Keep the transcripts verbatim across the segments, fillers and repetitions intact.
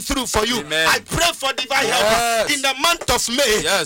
through for you. Amen. I pray for divine Yes. help in the month of May. Yes.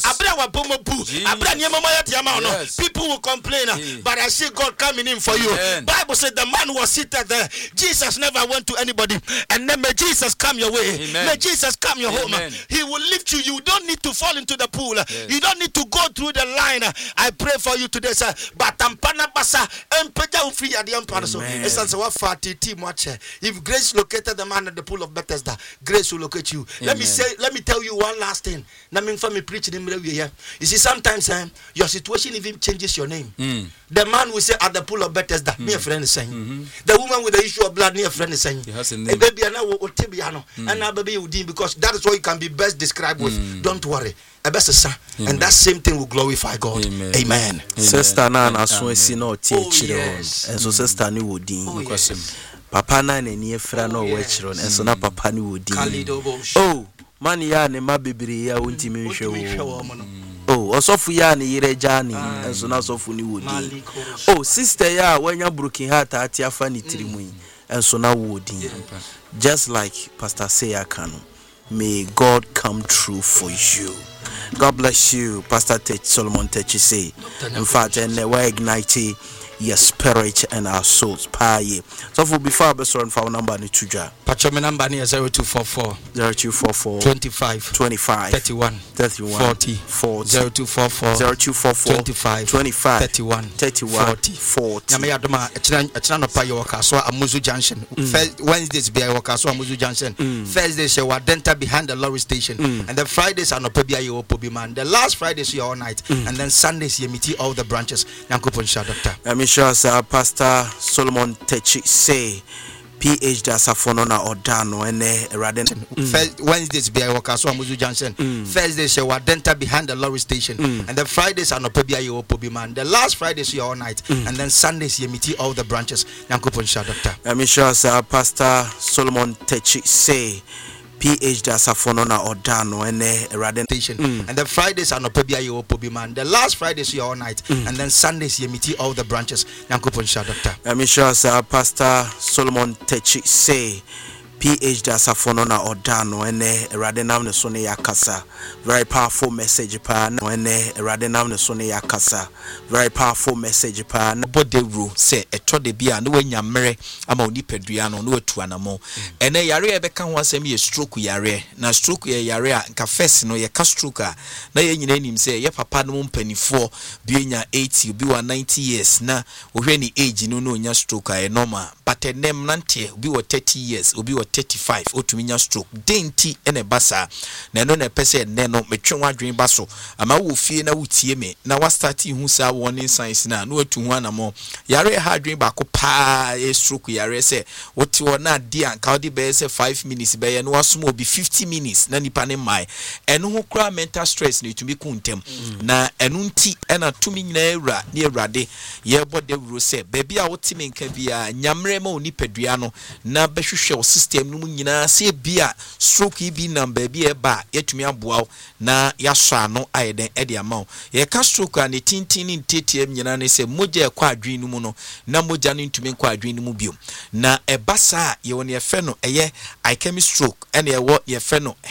Yes. People will complain, Yeah. but I see God coming in for you. Amen. Bible said the man was seated there. Jesus never went to anybody, and then may Jesus come your way. Amen. May Jesus come your Amen. home. He will lift you. You don't need to fall into the pool. Yes. You don't need to go through the line. I pray for you today, sir. But tampana basa empeja ufi adi empana so. Esanse wa fati ti mwache. If grace located the man at the pool of Bethesda, grace will locate you. Amen. Let me say, let me tell you one last thing. Na me for me preach in the here. You see, sometimes um, your situation even changes your name. Mm. The man will say at the pool of Bethesda, mm. near friend is saying. Mm-hmm. The woman with the issue of blood, near friend is saying. He has a name. A baby and now and now baby you did, because that is what you can be best described with. Mm. Don't worry. A best son. And that same thing will glorify God. Amen. Amen. Amen. Sister Nana Swesi no teach yes. and so sister ni wodi. Oh, yes. Papa na ne ni efra no wechiro and so na papa ni wodi. Oh, man ya ne mabibiri ya untimi nhwe. Oh, osofu ya ni yire jani and so na osofu ni wodi. Oh, sister ya wanya broken heart ati afa ni tirimu and so na wodi. Just like Pastor Seya Kanu. May God come true for you. God bless you, Pastor Tech Solomon Techi say. In fact, and we ignite your spirit and our souls. Pay. So for before I be sorry for our number ni tuja. Pacho me number ni zero two four four zero two four four twenty-five twenty-five thirty-one thirty-one forty forty zero two four four zero two four four twenty-five twenty-five thirty-one thirty-one forty forty. Nyame yadoma echina echina no pa yo wakaso Amuzu Junction. First Wednesdays be wakaso Amuzu Junction. Thursdays she wadenta behind the lorry station. And then Fridays are no pa bia yo pobi man. The last Fridays you all night. And then Sundays you meet all the branches. Yankopon sha doctor. Let me show us uh, Pastor Solomon Techi say P H Dasafono na Odano ene Raden. First Wednesdays be wakaso Amuzu Junction. Thursdays she wadenta behind the lorry station. And then Fridays are no pa bia yo pobi man. The last Fridays you all night. And then Sundays you meet all the branches. Yankopon sha doctor. Let me show us uh, Pastor Solomon Techi say P H Dasafono na Odano ene Raden station. And then Fridays are no pa bia yo pobi man. The last Fridays you all night. And then Sundays you meet all the branches. Yankopon sha doctor. Let me show us uh, Pastor Solomon Techi say P H Dasafono na Odano ene Radenam ne so ne yakasa. Very powerful message pa no ene Radenam ne so ne yakasa. Very powerful message pa no bode ru say eto de bia no wanya mere ama oni padua no no atu anamo ene yare e beka ho asem ye stroke yare na stroke ye yare a nka first no ye ka stroke a na ye nyina nim say ye papa no mpanifo bi nya eighty bi wa ninety years na ohwe ni age no no nya stroke a e normal but enem nante bi wa thirty years obi wa thirty-five otumi nya stroke denti ene basa na no na pese ne no metwe wadwen baso ama wo fie na wutie me na wa start hu sa warning signs na no atu hu anamo yare ha dwen ba ko pa e stroke yare se woti wona di anka odi be se five minutes be ye no wasomo obi fifty minutes na nipa ne mai eno ho kra mental stress na etumi kuntem na eno nti ena tumi nyina ewura ne ewurade ye bode wuro se baby a woti me nka bia nyamre ma oni padua no na behwehwe o system no mu nyina se bia stroke bi number bi e ba yetumi aboa na yaso ano ayeden e de ama ye ka stroke an tintin ni tetie nyina ne se moja ekwa adwen no mu no na moja no ntumi nkwa adwen no mu bio na e basa ye woni e fe no eye ischemic stroke ene ye wo ye fe no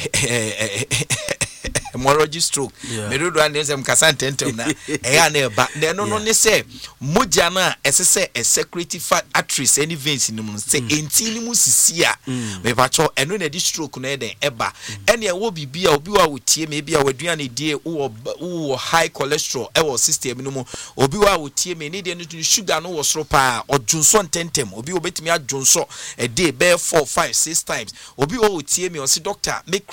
hemorrhagic stroke me do do an dem kasa tentem na e ya na ba de no no ne se moja na esese a security fat arteries any veins ni mu se enti ni mu sisi a me ba cho eno na di stroke no e den eba ene e wo bibia obi wa wotie me bia wadua ne die wo wo high cholesterol e wo system no mu obi wa wotie me ne de no sugar no wo soro pa odwonso tentem obi obetimi adwonso e dey be four five six times obi wo wotie me o se doctor make